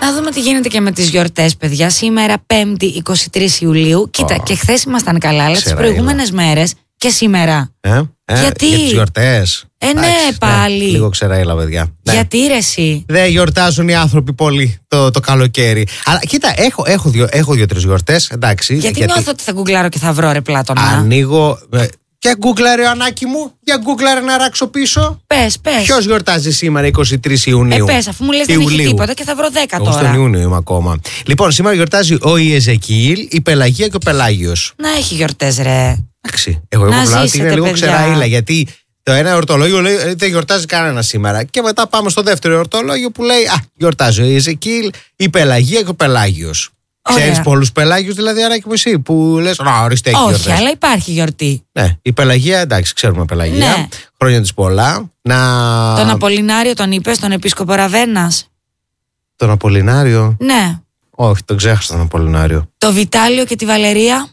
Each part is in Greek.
Να δούμε τι γίνεται και με τις γιορτές, παιδιά. Σήμερα 5η 23 Ιουλίου. Κοίτα, και χθες ήμασταν καλά, αλλά τις προηγούμενες μέρες και σήμερα. Γιατί? Για τις γιορτές. Ναι, πάλι. Λίγο ξεραίλα, παιδιά. Γιατί ρε εσύ? Δεν γιορτάζουν οι άνθρωποι πολύ το καλοκαίρι. Αλλά κοίτα, έχω 2-3 γιορτές. Εντάξει. Γιατί νιώθω ότι θα γκουγκλάρω και θα βρω ρε Πλάτωνα. Ανοίγω. Για γκούγκλαρε, Ανάκη μου, για γκούγκλαρε να ράξω πίσω. Πες. Ποιος γιορτάζει σήμερα 23 Ιουνίου? Πες, αφού μου λες δεν έχει τίποτα και θα βρω 10 τώρα. Στον Ιούνιο είμαι ακόμα. Λοιπόν, σήμερα γιορτάζει ο Ιεζεκιήλ, η Πελαγία και ο Πελάγιος. Να έχει γιορτές, ρε. Εντάξει. Εγώ βλέπω ότι είναι λίγο ξεραίλα, γιατί το ένα εορτολόγιο λέει δεν γιορτάζει κανένα σήμερα. Και μετά πάμε στο δεύτερο εορτολόγιο που λέει γιορτάζει ο Ιεζεκιήλ, η Πελαγία και ο Πελάγιος. Ξέρεις πολλούς Πελάγιους, δηλαδή, Αράκη μου, εσύ που λες ορίστε έχει γιορτές? Όχι, αλλά υπάρχει γιορτή. Ναι, η Πελαγία, εντάξει, ξέρουμε Πελαγία. Ναι. Χρόνια της πολλά. Τον Απολινάριο τον είπες, τον Επίσκοπο Ραβαίνας? Τον Απολινάριο? Ναι. Όχι, τον ξέχασα τον Απολινάριο. Το Βιτάλιο και τη Βαλερία?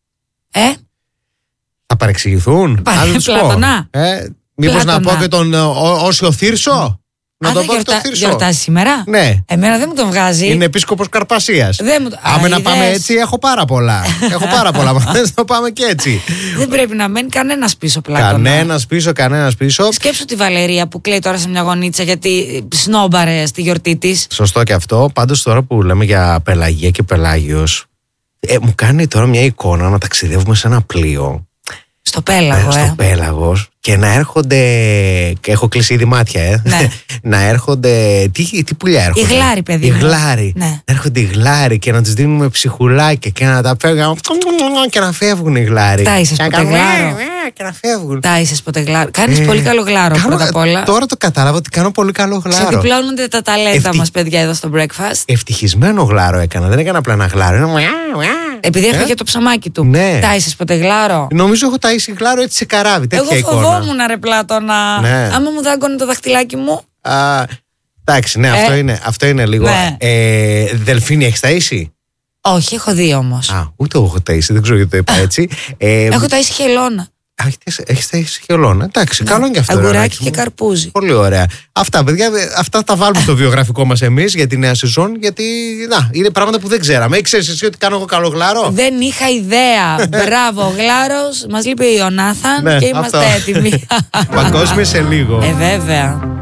Θα παρεξηγηθούν? Πλάτωνα. Μήπως να πω και τον Όσιο Θύρσο? Να τον πω και τον Θύρσο. Γιορτάζει σήμερα? Ναι. Εμένα δεν μου τον βγάζει. Είναι επίσκοπος Καρπασίας. Άμα να πάμε έτσι, έχω πάρα πολλά. Μα θες να πάμε και έτσι. Δεν πρέπει να μένει κανένας πίσω, Πλάτωνα. Κανένας πίσω. Σκέψου τη Βαλερία που κλαίει τώρα σε μια γωνίτσα γιατί σνόμπαρε στη γιορτή της. Σωστό και αυτό. Πάντως τώρα που λέμε για Πελαγία και Πελάγιος, μου κάνει τώρα μια εικόνα να ταξιδεύουμε σε ένα πλοίο. Στο Πέλαγο, στο Πέλαγος, και να έρχονται. Έχω κλείσει ήδη μάτια, Ναι. Να έρχονται. Τι πουλιά έρχονται? Οι γλάροι, παιδί. Οι γλάροι. Ναι. Να έρχονται οι γλάροι και να τους δίνουμε ψυχουλάκια και να τα φεύγουν και να φεύγουν οι γλάροι. Τάισες ποτέ γλάρο? Και να φεύγουν. Τάισες ποτέ γλάρο? Κάνεις πολύ καλό γλάρο πρώτα απ' όλα. Τώρα το κατάλαβα ότι κάνω πολύ καλό γλάρο. Ξεδιπλώνονται τα ταλέντα μας, παιδιά, εδώ στο breakfast. Ευτυχισμένο γλάρο έκανα. Δεν έκανα απλά ένα γλάρο. Επειδή έφαγε το ψωμάκι του. Ναι. Τάισες ποτέ γλάρο? Νομίζω έχω ταΐσει γλάρο έτσι σε καράβι. Τέτοια Εγώ εικόνα. φοβόμουν, ρε Πλάτωνα. Ναι. Άμα μου δάγκωνε το δαχτυλάκι μου. Εντάξει, ναι, αυτό είναι λίγο. Ναι. Δελφίνη, έχεις ταΐσει? Όχι, έχω δει όμως. Ούτε εγώ έχω ταΐσει, δεν ξέρω γιατί το είπα έτσι. Έχω ταΐσει χελώνα. Έχεις ταΐσει χελώνα. Εντάξει, καλό είναι και αυτό. Αγκουράκι και καρπούζι. Πολύ ωραία. Αυτά, παιδιά, αυτά τα βάλουμε στο βιογραφικό μας εμείς για τη νέα σεζόν. Γιατί είναι πράγματα που δεν ξέραμε. Ξέρεις εσύ ότι κάνω εγώ καλό γλάρο? Δεν είχα ιδέα. Μπράβο, ο γλάρος. Μας λείπει ο Ιωνάθαν και είμαστε έτοιμοι. Παγκόσμια σε λίγο. Βέβαια.